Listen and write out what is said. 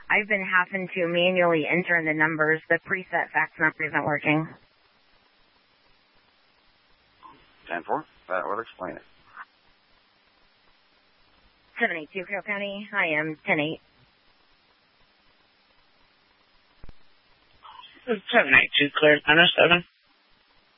I've been having to manually enter in the numbers. The preset fax number isn't working. 10-4? That would explain it. 782 Carroll County. I am 10-8. 782 Clear 907.